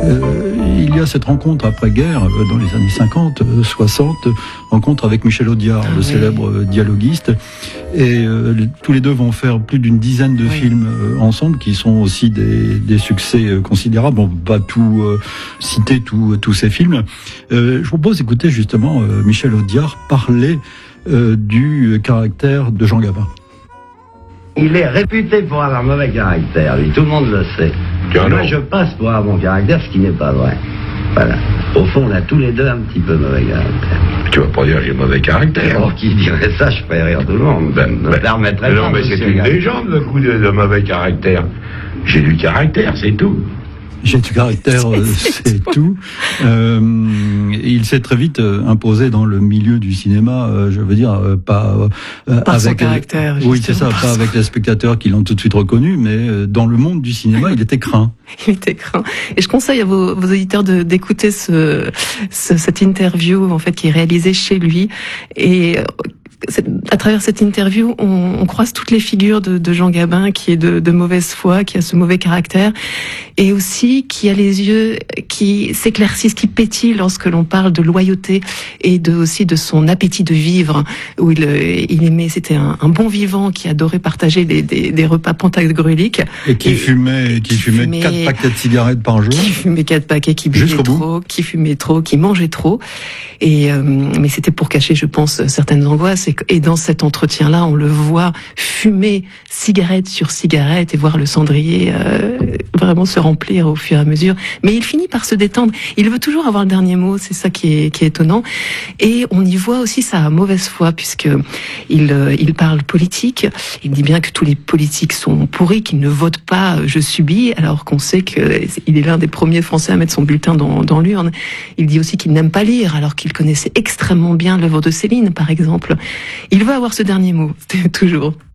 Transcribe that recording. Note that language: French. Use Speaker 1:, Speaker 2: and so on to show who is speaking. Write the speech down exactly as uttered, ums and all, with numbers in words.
Speaker 1: Euh, il y a cette rencontre après-guerre, euh, dans les années cinquante, euh, soixante, rencontre avec Michel Audiard, ah, le oui. célèbre euh, dialoguiste. Et euh, tous les deux vont faire plus d'une dizaine de oui. films euh, ensemble, qui sont aussi des, des succès euh, considérables. On ne peut pas tout euh, citer, tous tous ces films. Euh, je vous propose d'écouter justement euh, Michel Audiard parler euh, du caractère de Jean Gabin.
Speaker 2: Il est réputé pour avoir mauvais caractère, lui, tout le monde le sait. Moi, je passe pour avoir bon caractère, ce qui n'est pas vrai. Voilà. Au fond, on a tous les deux un petit peu mauvais caractère.
Speaker 3: Tu vas pas dire que j'ai mauvais caractère.
Speaker 2: Alors, qui dirait ça, je ferais rire tout le monde.
Speaker 3: Ben,
Speaker 2: me
Speaker 3: ben,
Speaker 2: permettrait
Speaker 3: non, mais c'est une légende, le coup de, de mauvais caractère. J'ai du caractère, c'est tout.
Speaker 1: J'ai du caractère, c'est tout. Euh, il s'est très vite imposé dans le milieu du cinéma. Euh, je veux dire, euh, pas
Speaker 4: euh, par avec son caractère.
Speaker 1: Les, oui, c'est ça, pas avec les spectateurs qui l'ont tout de suite reconnu, mais dans le monde du cinéma, il était craint.
Speaker 4: Il était craint. Et je conseille à vos, vos auditeurs de, d'écouter ce, ce, cette interview en fait qui est réalisée chez lui et à travers cette interview, on, on croise toutes les figures de, de Jean Gabin, qui est de, de mauvaise foi, qui a ce mauvais caractère, et aussi qui a les yeux qui s'éclaircissent, qui pétillent lorsque l'on parle de loyauté et de, aussi de son appétit de vivre, où il, il aimait, c'était un, un bon vivant qui adorait partager des, des, des repas pantagruéliques.
Speaker 1: Et qui et, fumait, qui, qui fumait, fumait quatre paquets de cigarettes par jour.
Speaker 4: Qui fumait quatre paquets, qui buvait trop, qui fumait trop, qui mangeait trop. Et euh, mais c'était pour cacher, je pense, certaines angoisses. Et dans cet entretien-là, on le voit fumer cigarette sur cigarette et voir le cendrier euh, vraiment se remplir au fur et à mesure. Mais il finit par se détendre. Il veut toujours avoir le dernier mot, c'est ça qui est, qui est étonnant. Et on y voit aussi sa mauvaise foi, puisque il, euh, il parle politique. Il dit bien que tous les politiques sont pourris, qu'ils ne votent pas « je subis », alors qu'on sait qu'il est l'un des premiers Français à mettre son bulletin dans, dans l'urne. Il dit aussi qu'il n'aime pas lire, alors qu'il connaissait extrêmement bien l'œuvre de Céline, par exemple. Il veut avoir ce dernier mot, toujours.